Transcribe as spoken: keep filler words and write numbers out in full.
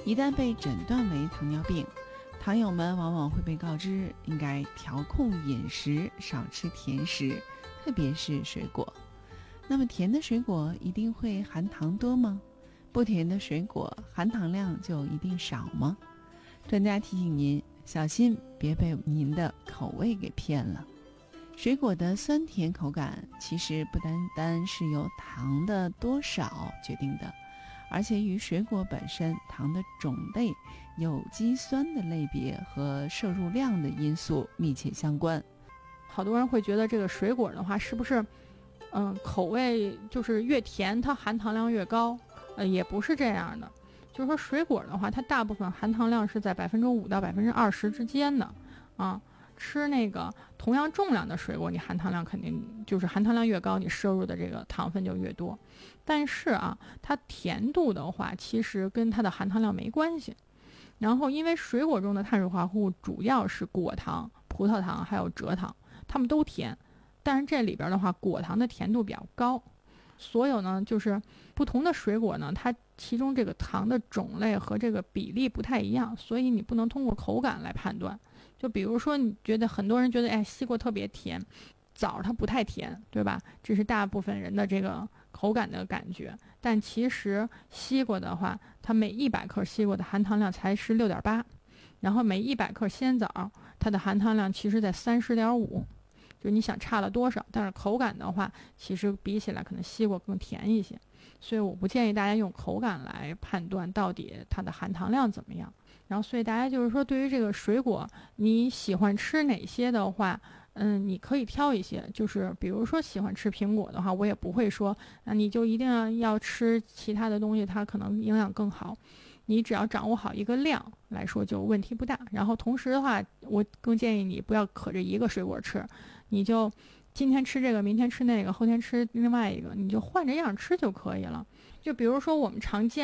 一旦被诊断为糖尿病，糖友们往往会被告知应该调控饮食，少吃甜食，特别是水果。那么甜的水果一定会含糖多吗？不甜的水果含糖量就一定少吗？专家提醒您，小心别被您的口味给骗了。水果的酸甜口感其实不单单是由糖的多少决定的，而且与水果本身糖的种类、有机酸的类别和摄入量的因素密切相关。 好多人会觉得这个水果的话是不是嗯，口味就是越甜它含糖量越高，呃，也不是这样的。就是说水果的话，它大部分含糖量是在百分之五到百分之二十之间的啊。吃那个同样重量的水果，你含糖量肯定就是含糖量越高，你摄入的这个糖分就越多。但是啊，它甜度的话，其实跟它的含糖量没关系。然后，因为水果中的碳水化合物主要是果糖、葡萄糖还有蔗糖，它们都甜。但是这里边的话，果糖的甜度比较高。所有呢，就是不同的水果呢，它其中这个糖的种类和这个比例不太一样，所以你不能通过口感来判断。就比如说，你觉得很多人觉得，哎，西瓜特别甜，枣它不太甜，对吧？这是大部分人的这个口感的感觉。但其实西瓜的话，它每一百克西瓜的含糖量才是六点八，然后每一百克鲜枣，它的含糖量其实在三十点五。就你想差了多少，但是口感的话，其实比起来可能西瓜更甜一些，所以我不建议大家用口感来判断到底它的含糖量怎么样。然后，所以大家就是说，对于这个水果，你喜欢吃哪些的话，嗯，你可以挑一些。就是比如说喜欢吃苹果的话，我也不会说，那你就一定要要吃其他的东西，它可能营养更好。你只要掌握好一个量来说，就问题不大。然后同时的话，我更建议你不要可着一个水果吃，你就今天吃这个，明天吃那个，后天吃另外一个，你就换着样吃就可以了。就比如说我们常见